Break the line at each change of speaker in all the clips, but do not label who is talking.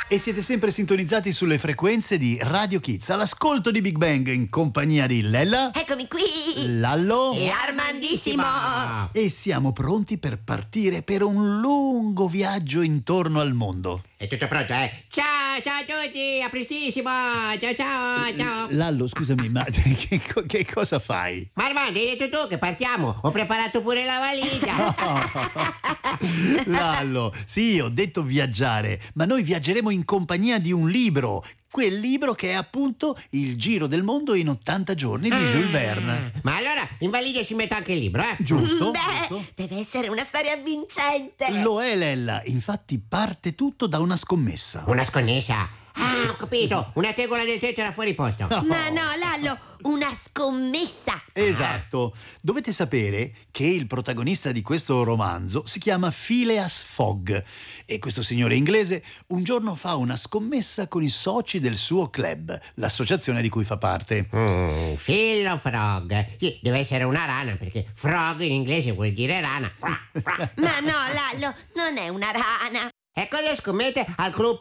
E siete sempre sintonizzati sulle frequenze di Radio Kids, all'ascolto di Big Bang in compagnia di Lella.
Eccomi qui!
Lallo
E Armandissimo!
e siamo pronti per partire per un lungo viaggio intorno al mondo.
È tutto pronto, eh? Ciao a tutti, a prestissimo! Ciao!
Lallo, scusami, ma che cosa fai?
Ma Armando, hai detto tu che partiamo? Ho preparato pure la valigia!
Lallo, sì, ho detto viaggiare, ma noi viaggeremo in compagnia di un libro. Quel libro che è appunto Il giro del mondo in 80 giorni di Jules Verne.
Ma allora in valigia ci metto anche il libro, eh?
Giusto?
Beh,
giusto?
deve essere una storia vincente!
Lo è, Lella. Infatti parte tutto da una scommessa.
Una sconnessa. Ah, ho capito! Una tegola del tetto era fuori posto.
Ma no, Lallo, una scommessa!
Esatto. Dovete sapere che il protagonista di questo romanzo si chiama Phileas Fogg e questo signore inglese un giorno fa una scommessa con i soci del suo club, l'associazione di cui fa parte.
Phil Frog. Sì, deve essere una rana perché frog in inglese vuol dire rana.
Ma no, Lallo, non è una rana!
E cosa scommette al club?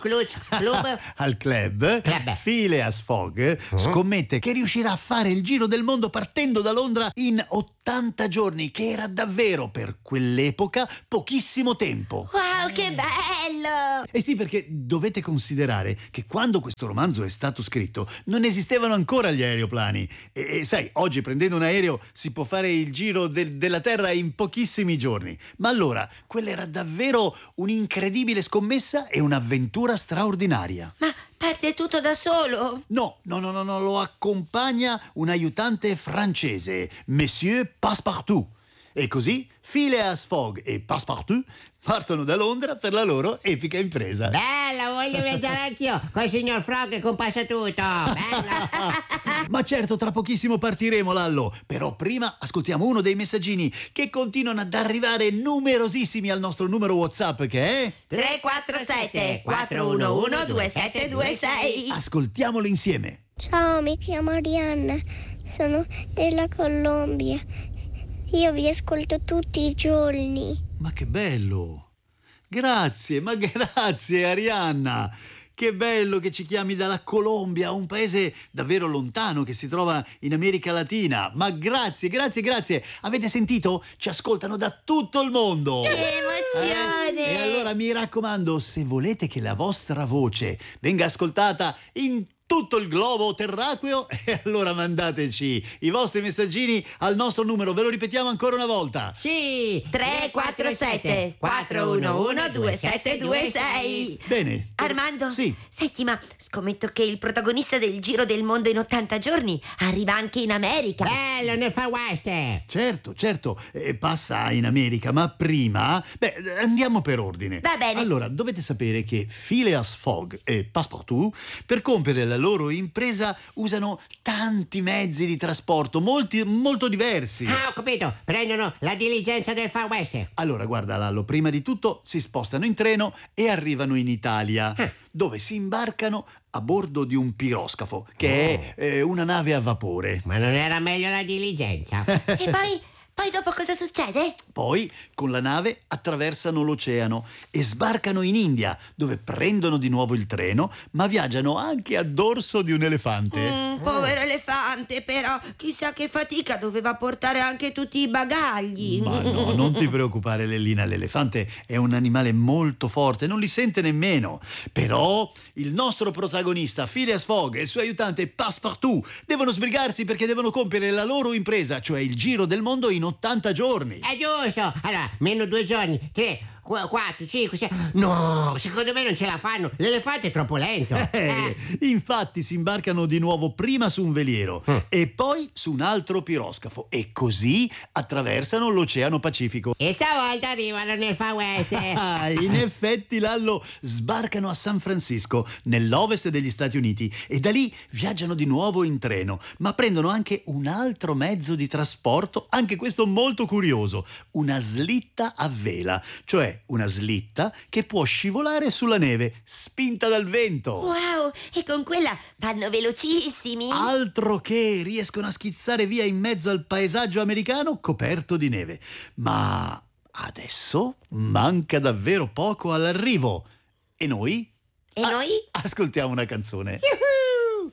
Al club, Phileas Fogg scommette che riuscirà a fare il giro del mondo partendo da Londra in 80 giorni, che era davvero per quell'epoca pochissimo tempo.
Wow, che bello!
E sì, perché dovete considerare che quando questo romanzo è stato scritto non esistevano ancora gli aeroplani. E sai, oggi prendendo un aereo si può fare il giro della Terra in pochissimi giorni. Ma allora, quella era davvero un'incredibile scommessa e un'avventura straordinaria.
Ma parte tutto da solo?
No, lo accompagna un aiutante francese, Monsieur Passepartout. E così Phileas Fogg e Passepartout partono da Londra per la loro epica impresa.
Bella, voglio viaggiare anch'io col signor Frog che compassa tutto. Bella.
Ma certo, tra pochissimo partiremo, Lallo. Però prima ascoltiamo uno dei messaggini che continuano ad arrivare numerosissimi al nostro numero WhatsApp, che è
347 411 2726.
Ascoltiamolo insieme.
Ciao, mi chiamo Arianna, sono della Colombia. Io vi ascolto tutti i giorni.
Ma che bello! Grazie Arianna! Che bello che ci chiami dalla Colombia, un paese davvero lontano che si trova in America Latina. Ma grazie! Avete sentito? Ci ascoltano da tutto il mondo!
Che emozione!
E allora mi raccomando, se volete che la vostra voce venga ascoltata in tutto il globo terracqueo, e allora mandateci i vostri messaggini al nostro numero. Ve lo ripetiamo ancora una volta.
Sì,
347 411 2726.
Bene.
Armando?
Sì.
Senti, ma scommetto che il protagonista del giro del mondo in 80 giorni arriva anche in America.
bello nel Far West.
Certo, passa in America, ma prima, andiamo per ordine.
Va bene.
Allora, dovete sapere che Phileas Fogg e Passepartout, per compiere la loro impresa, usano tanti mezzi di trasporto, molto diversi.
Ah, ho capito, prendono la diligenza del Far West.
Allora, guarda Lallo, prima di tutto si spostano in treno e arrivano in Italia, dove si imbarcano a bordo di un piroscafo, che è una nave a vapore.
Ma non era meglio la diligenza?
E poi dopo cosa succede?
Poi con la nave attraversano l'oceano e sbarcano in India, dove prendono di nuovo il treno, ma viaggiano anche a dorso di un elefante.
Povero elefante, però chissà che fatica, doveva portare anche tutti i bagagli.
Ma no, non ti preoccupare, Lellina, l'elefante è un animale molto forte, non li sente nemmeno. Però il nostro protagonista, Phileas Fogg, e il suo aiutante Passepartout devono sbrigarsi perché devono compiere la loro impresa, cioè il giro del mondo in 80 giorni.
È giusto. Allora, meno 2 giorni, 3, 4, 5, 6. No, secondo me non ce la fanno. L'elefante è troppo lento.
Infatti si imbarcano di nuovo prima su un veliero e poi su un altro piroscafo e così attraversano l'Oceano Pacifico.
E stavolta arrivano nel Far West.
In effetti, Lallo, sbarcano a San Francisco, nell'ovest degli Stati Uniti, e da lì viaggiano di nuovo in treno, ma prendono anche un altro mezzo di trasporto, anche questo molto curioso, una slitta a vela, cioè una slitta che può scivolare sulla neve, spinta dal vento.
Wow, e con quella vanno velocissimi.
Altro che, riescono a schizzare via in mezzo al paesaggio americano coperto di neve. Ma adesso manca davvero poco all'arrivo. E noi?
E noi?
Ascoltiamo una canzone.
Yuhu!